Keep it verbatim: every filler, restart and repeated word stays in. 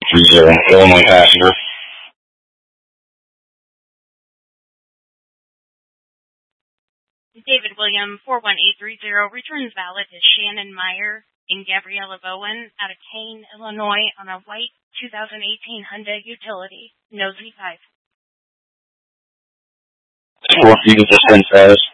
three zero, Illinois passenger. David William, four one eight three zero, returns valid to Shannon Meyer and Gabriella Bowen out of Kane, Illinois, on a white two thousand eighteen Hyundai Utility, no Z five. four feet of distance,